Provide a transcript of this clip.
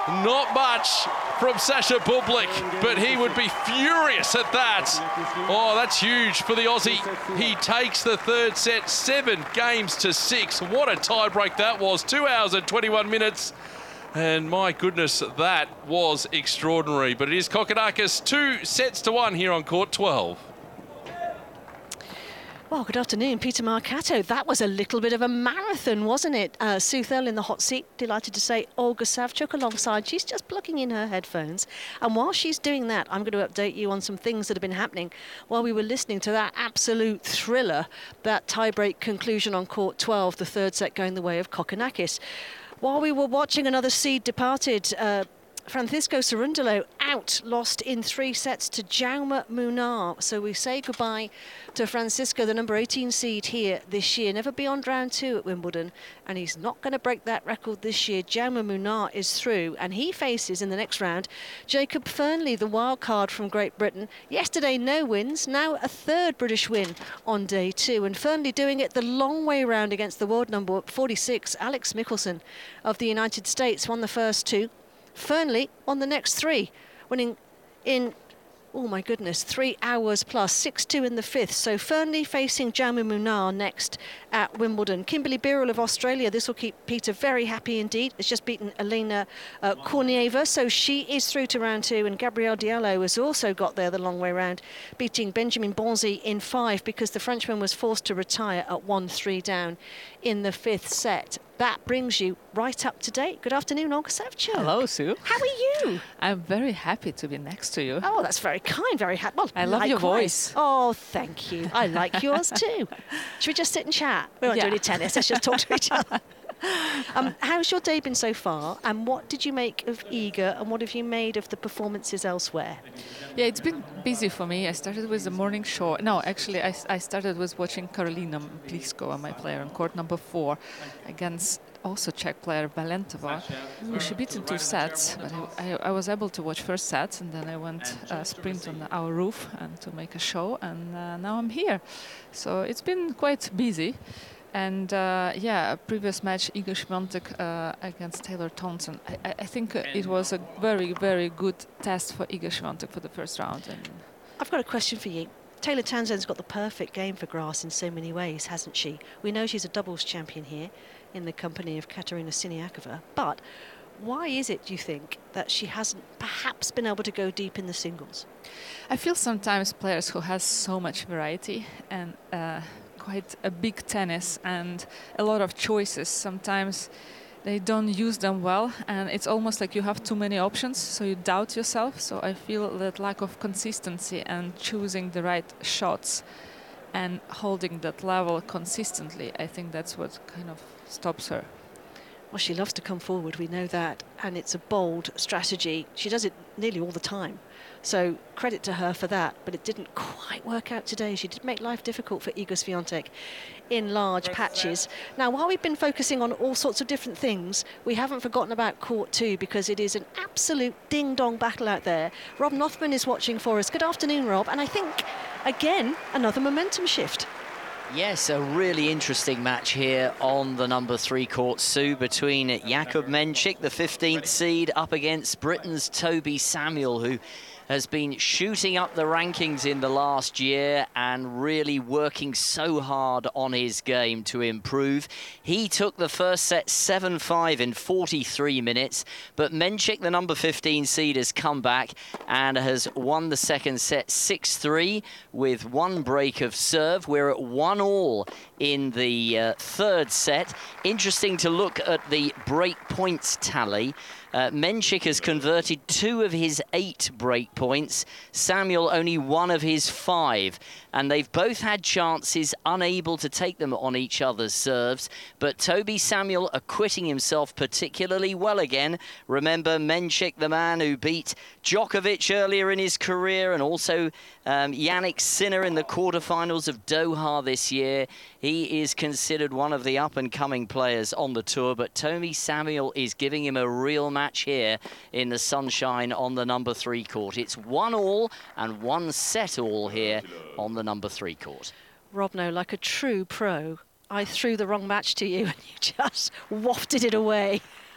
Not much from Sasha Bublik, but he would be furious at that. Oh, that's huge for the Aussie. He takes the third set, 7 games to 6. What a tiebreak that was, 2 hours and 21 minutes. And my goodness, that was extraordinary. But it is Kokkinakis 2 sets to 1 here on court 12. Well, good afternoon, Peter Marcato. That was a little bit of a marathon, wasn't it? Sue Thurl in the hot seat, delighted to say Olga Savchuk alongside. She's just plugging in her headphones. And while she's doing that, I'm going to update you on some things that have been happening while we were listening to that absolute thriller, that tie-break conclusion on court 12, the third set going the way of Kokkinakis. While we were watching, another seed departed. Francisco Cerundolo out, lost in 3 sets to Jaume Munar. So we say goodbye to Francisco, the number 18 seed here this year. Never beyond round 2 at Wimbledon. And he's not going to break that record this year. Jaume Munar is through. And he faces, in the next round, Jacob Fernley, the wild card from Great Britain. Yesterday, no wins. Now a 3rd British win on day 2. And Fernley doing it the long way round against the world number 46, Alex Michelsen of the United States. Won the first 2. Fernley on the next 3, winning in, oh my goodness, 3 hours plus, 6-2 in the 5th. So Fernley facing Jaume Munar next at Wimbledon. Kimberly Birrell of Australia, this will keep Peter very happy indeed. Has just beaten Elena Kornieva, so she is through to round 2. And Gabrielle Diallo has also got there the long way round, beating Benjamin Bonzi in 5 because the Frenchman was forced to retire at 1-3 down in the 5th set. That brings you right up to date. Good afternoon, Olga Savchuk. Hello, Sue. How are you? I'm very happy to be next to you. Oh, that's very kind, very happy. Well, I love your voice. Oh, thank you. I like yours too. Should we just sit and chat? We won't do any tennis. Let's just talk to each other. How's your day been so far? And what did you make of Iga? And what have you made of the performances elsewhere? Yeah, it's been busy for me. I started with the morning show. No, actually, I started with watching Karolina Pliskova, my player, on court number 4 against also Czech player Balentova, who she beat in 2 sets. But I was able to watch first set, and then I went sprint on our roof and to make a show. And now I'm here. So it's been quite busy. And yeah, a previous match, Iga Świątek against Taylor Townsend. I think it was a very, very good test for Iga Świątek for the first round. And I've got a question for you. Taylor Townsend's got the perfect game for grass in so many ways, hasn't she? We know she's a doubles champion here in the company of Katerina Siniakova. But why is it, do you think, that she hasn't perhaps been able to go deep in the singles? I feel sometimes players who have so much variety and quite a big tennis and a lot of choices, sometimes they don't use them well, and it's almost like you have too many options, so you doubt yourself. So I feel that lack of consistency and choosing the right shots and holding that level consistently, I think that's what kind of stops her. Well, she loves to come forward, we know that, and it's a bold strategy. She does it nearly all the time. So credit to her for that, but it didn't quite work out today. She did make life difficult for Iga Świątek in large patches. Now, while we've been focusing on all sorts of different things, we haven't forgotten about court 2 because it is an absolute ding-dong battle out there. Rob Nothman is watching for us. Good afternoon, Rob. And I think, again, another momentum shift. Yes, a really interesting match here on the number 3 court, Sue, between Jakub Mensik, the 15th seed, up against Britain's Toby Samuel, who has been shooting up the rankings in the last year and really working so hard on his game to improve. He took the first set 7-5 in 43 minutes, but Mensik, the number 15 seed, has come back and has won the second set 6-3 with 1 break of serve. We're at 1-1 in the third set. Interesting to look at the break points tally. Mensik has converted 2 of his 8 break points. Samuel only 1 of his 5. And they've both had chances, unable to take them on each other's serves. But Toby Samuel acquitting himself particularly well again. Remember, Mensik, the man who beat Djokovic earlier in his career, and also Jannik Sinner in the quarterfinals of Doha this year. He is considered one of the up-and-coming players on the tour, but Toby Samuel is giving him a real match here in the sunshine on the number 3 court. It's 1-1 and 1 set all here on the number 3 court. Rob, no, like a true pro, I threw the wrong match to you and you just wafted it away.